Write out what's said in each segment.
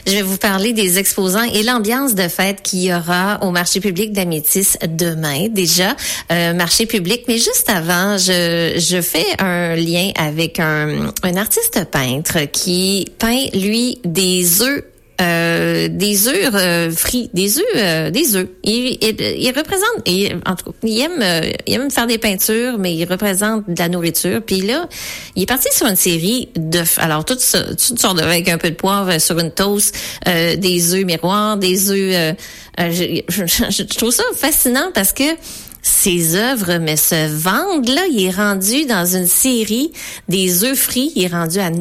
Je vais vous parler des exposants et l'ambiance de fête qu'il y aura au marché public d'Amétis demain. Déjà, marché public, mais juste avant, je fais un lien avec un artiste peintre qui peint, lui, des œufs frits, des œufs. Il représente, en tout cas, il aime faire des peintures, mais il représente de la nourriture. Puis là, il est parti sur une série d'œufs. Alors toutes sortes d'œufs avec un peu de poivre sur une toast, des œufs miroirs, des œufs. Je trouve ça fascinant parce que ses œuvres, mais se vendent, là, il est rendu dans une série des œufs frits, il est rendu à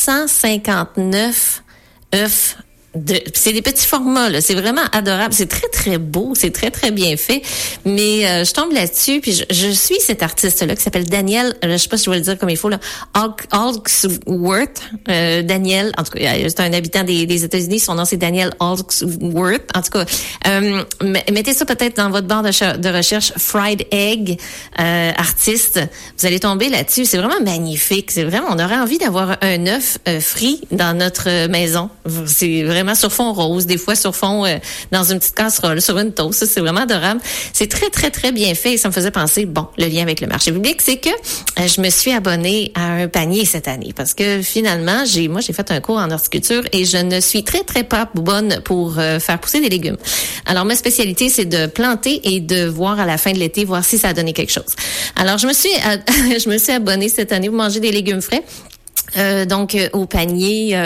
959 œufs. C'est des petits formats, là. C'est vraiment adorable. C'est très, très beau. C'est très, très bien fait. Mais je tombe là-dessus, puis je suis cet artiste-là qui s'appelle Daniel, je sais pas si je vais le dire comme il faut, là, Hawksworth. Daniel, en tout cas, c'est un habitant des États-Unis. Son nom, c'est Daniel Hawksworth. En tout cas, mettez ça peut-être dans votre barre de recherche, Fried Egg, artiste. Vous allez tomber là-dessus. C'est vraiment magnifique. C'est vraiment, on aurait envie d'avoir un œuf frit dans notre maison. C'est vraiment sur fond rose, des fois sur fond dans une petite casserole, sur une toast. Ça, c'est vraiment adorable. C'est très, très, très bien fait et ça me faisait penser, le lien avec le marché public, c'est que je me suis abonnée à un panier cette année parce que finalement, j'ai fait un cours en horticulture et je ne suis très, très pas bonne pour faire pousser des légumes. Alors, ma spécialité, c'est de planter et de voir à la fin de l'été, voir si ça a donné quelque chose. Alors, je me suis abonnée cette année pour manger des légumes frais. Donc au panier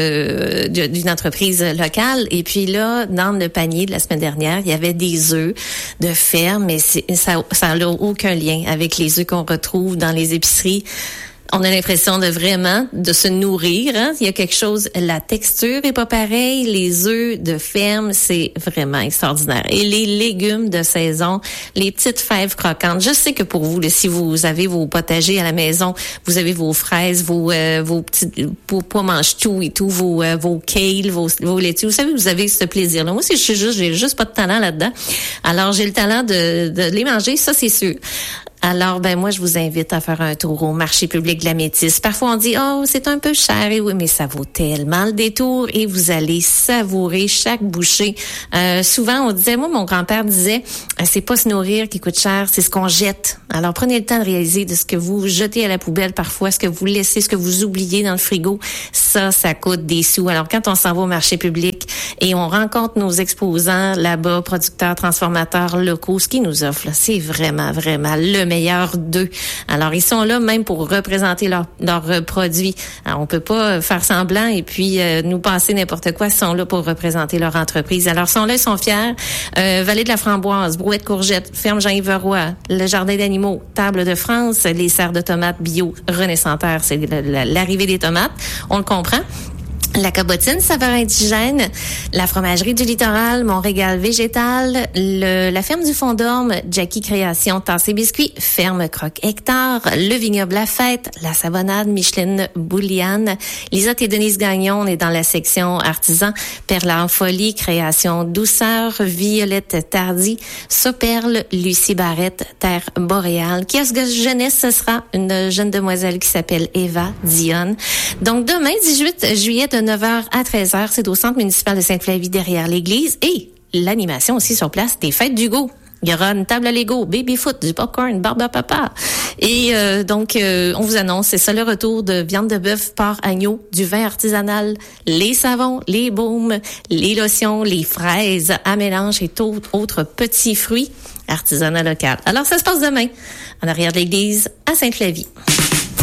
d'une entreprise locale, et puis là dans le panier de la semaine dernière il y avait des œufs de ferme, mais ça n'a aucun lien avec les œufs qu'on retrouve dans les épiceries. On a l'impression de se nourrir, hein? Il y a quelque chose, la texture est pas pareille, les œufs de ferme, c'est vraiment extraordinaire. Et les légumes de saison, les petites fèves croquantes. Je sais que pour vous, là, si vous avez vos potagers à la maison, vous avez vos fraises, vos petites pois mange-tout et tout, vos kale, vos laitues. Vous savez, vous avez ce plaisir-là. Moi, j'ai juste pas de talent là-dedans. Alors, j'ai le talent de les manger, ça, c'est sûr. Alors, moi, je vous invite à faire un tour au marché public de la Métis. Parfois, on dit, c'est un peu cher. Et oui, mais ça vaut tellement le détour et vous allez savourer chaque bouchée. Souvent, on disait, moi, mon grand-père disait, c'est pas se nourrir qui coûte cher, c'est ce qu'on jette. Alors, prenez le temps de réaliser de ce que vous jetez à la poubelle parfois, ce que vous laissez, ce que vous oubliez dans le frigo. Ça coûte des sous. Alors, quand on s'en va au marché public et on rencontre nos exposants là-bas, producteurs, transformateurs locaux, ce qu'ils nous offrent, là, c'est vraiment, vraiment le meilleur d'eux. Alors, ils sont là même pour représenter leurs produits. Alors, on peut pas faire semblant et puis nous passer n'importe quoi. Ils sont là pour représenter leur entreprise. Alors, ils sont là, ils sont fiers. Vallée de la Framboise, Brouette Courgette, Ferme Jean-Yves Roy, le Jardin d'animaux, Table de France, les serres de tomates bio, Renaissance Terre, c'est l'arrivée des tomates. On le comprend. La Cabotine, saveur indigène, la fromagerie du littoral, Mon Régal végétal, la ferme du Fond d'Orme, Jackie Création, Tasse et Biscuits, Ferme Croque Hectare, le vignoble La Fête, la Savonnade, Micheline Bouliane, Lisotte et Denise Gagnon, on est dans la section artisan, Perle en folie, Création Douceur, Violette Tardy, Sauperle, Lucie Barrette, Terre boréale, Kiosque jeunesse, ce sera une jeune demoiselle qui s'appelle Eva Dionne. Donc demain, 18 juillet, de 9h à 13h, c'est au centre municipal de Sainte-Flavie derrière l'église et l'animation aussi sur place des fêtes d'Hugo. Il y aura une table à Lego, baby-foot, du popcorn, barbe à papa. Et donc, on vous annonce, c'est ça le retour de viande de bœuf, porc, agneau, du vin artisanal, les savons, les baumes, les lotions, les fraises à mélange et autres petits fruits artisanaux locaux. Alors, ça se passe demain, en arrière de l'église, à Sainte-Flavie.